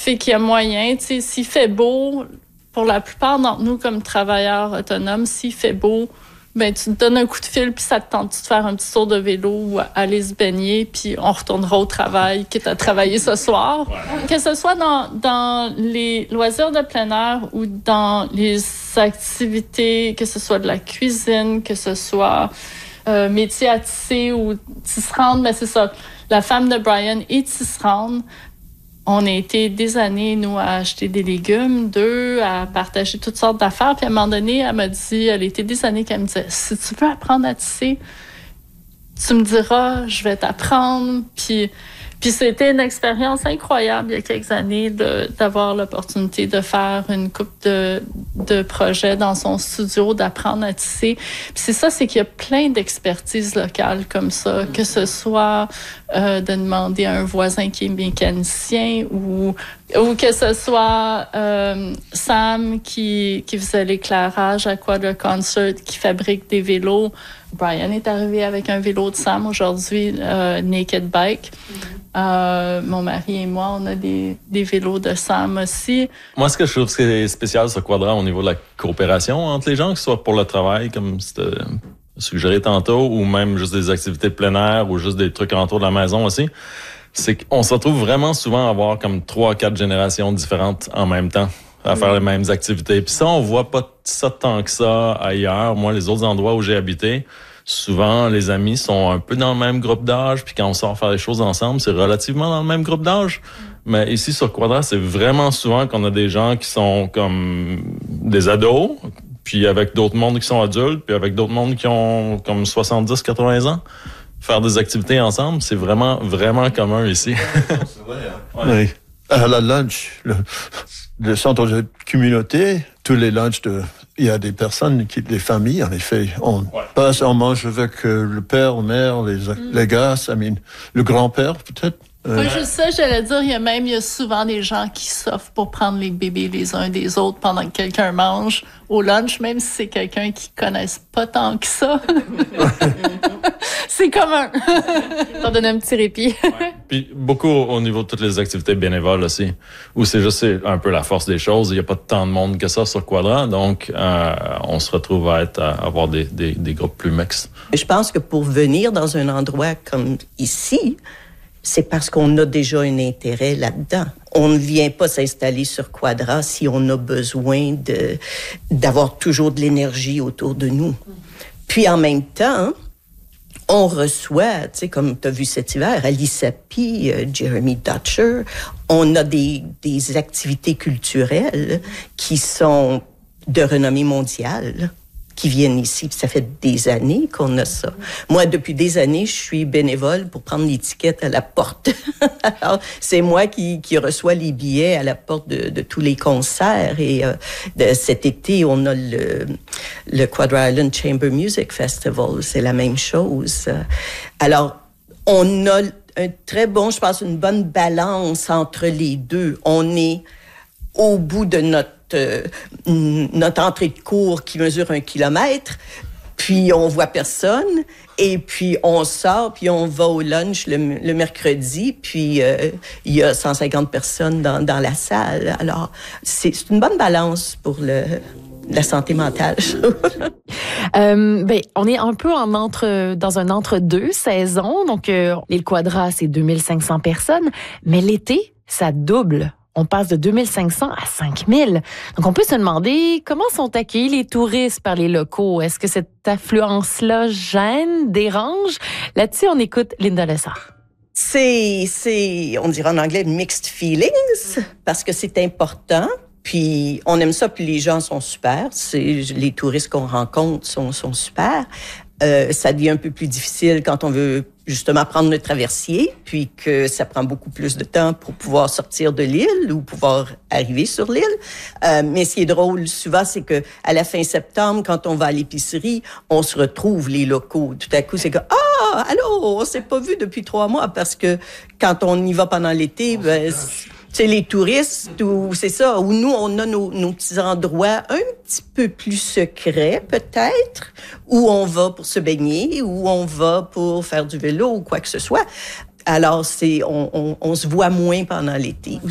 Fait qu'il y a moyen, tu sais, s'il fait beau, pour la plupart d'entre nous, comme travailleurs autonomes, s'il fait beau, ben tu te donnes un coup de fil, puis ça te tente de faire un petit tour de vélo ou aller se baigner, puis on retournera au travail, quitte à travailler ce soir. Ouais. Que ce soit dans les loisirs de plein air ou dans les activités, que ce soit de la cuisine, que ce soit métier à tisser ou tisserande, mais c'est ça. La femme de Brian est tisserande. On a été des années, nous, à acheter des légumes, à partager toutes sortes d'affaires. Puis à un moment donné, elle m'a dit, elle a été des années qu'elle me disait, si tu veux apprendre à tisser, tu me diras, je vais t'apprendre. Puis c'était une expérience incroyable il y a quelques années d'avoir l'opportunité de faire une couple de projets dans son studio, d'apprendre à tisser. Puis c'est ça, c'est qu'il y a plein d'expertises locales comme ça, que ce soit de demander à un voisin qui est mécanicien ou que ce soit Sam qui faisait l'éclairage à Quadra Concert, qui fabrique des vélos. Brian est arrivé avec un vélo de Sam aujourd'hui, Naked Bike. Mon mari et moi, on a des vélos de Sam aussi. Moi, ce que je trouve spécial sur Quadra au niveau de la coopération entre les gens, que ce soit pour le travail, comme c'était suggéré tantôt, ou même juste des activités de plein air, ou juste des trucs autour de la maison aussi, c'est qu'on se retrouve vraiment souvent à avoir comme 3-4 générations différentes en même temps à faire les mêmes activités. Puis ça, on voit pas ça tant que ça ailleurs. Moi, les autres endroits où j'ai habité, souvent, les amis sont un peu dans le même groupe d'âge, puis quand on sort faire les choses ensemble, c'est relativement dans le même groupe d'âge. Mais ici, sur Quadra, c'est vraiment souvent qu'on a des gens qui sont comme des ados, puis avec d'autres mondes qui sont adultes, puis avec d'autres mondes qui ont comme 70-80 ans. Faire des activités ensemble, c'est vraiment, vraiment commun ici. C'est vrai, hein? Ouais. Oui. À la lunch, le centre de communauté, tous les lunchs il y a des personnes, des familles, en effet. On mange avec le père, la mère, les gars, le grand-père, peut-être. Oui, juste ça, j'allais dire, il y a souvent des gens qui s'offrent pour prendre les bébés les uns des autres pendant que quelqu'un mange au lunch, même si c'est quelqu'un qui ne connaisse pas tant que ça. C'est commun. Ça donne un petit répit. Ouais. Puis beaucoup au niveau de toutes les activités bénévoles aussi, où c'est un peu la force des choses. Il n'y a pas tant de monde que ça sur Quadra, donc on se retrouve à avoir des groupes plus mixtes. Je pense que pour venir dans un endroit comme ici, c'est parce qu'on a déjà un intérêt là-dedans. On ne vient pas s'installer sur Quadra si on a besoin d'avoir toujours de l'énergie autour de nous. Puis en même temps, on reçoit, tu sais, comme tu as vu cet hiver, Alice Sapi, Jeremy Dutcher, on a des activités culturelles qui sont de renommée mondiale, qui viennent ici. Puis ça fait des années qu'on a ça. Moi, depuis des années, je suis bénévole pour prendre l'étiquette à la porte. Alors, c'est moi qui reçois les billets à la porte de tous les concerts. Et cet été, on a le Quadra Island Chamber Music Festival. C'est la même chose. Alors, on a je pense, une bonne balance entre les deux. On est au bout de notre entrée de cours qui mesure 1 kilomètre, puis on voit personne, et puis on sort, puis on va au lunch le mercredi, puis il y a 150 personnes dans la salle. Alors, c'est une bonne balance pour la santé mentale. On est un peu dans un entre-deux saison. Donc, l'île Quadra, c'est 2500 personnes, mais l'été, ça double. On passe de 2500 à 5000. Donc, on peut se demander comment sont accueillis les touristes par les locaux. Est-ce que cette affluence-là gêne, dérange? Là-dessus, on écoute Linda Lessard. C'est, on dirait en anglais, mixed feelings, parce que c'est important. Puis on aime ça, puis les gens sont super. Les touristes qu'on rencontre sont super. Ça devient un peu plus difficile quand on veut justement prendre le traversier, puis que ça prend beaucoup plus de temps pour pouvoir sortir de l'île ou pouvoir arriver sur l'île. Mais ce qui est drôle souvent, c'est que à la fin septembre, quand on va à l'épicerie, on se retrouve les locaux. Tout à coup, c'est que allô, on s'est pas vu depuis 3 mois, parce que quand on y va pendant l'été, c'est les touristes, ou c'est ça, où nous, on a nos petits endroits un petit peu plus secrets, peut-être, où on va pour se baigner, où on va pour faire du vélo ou quoi que ce soit. Alors, on se voit moins pendant l'été.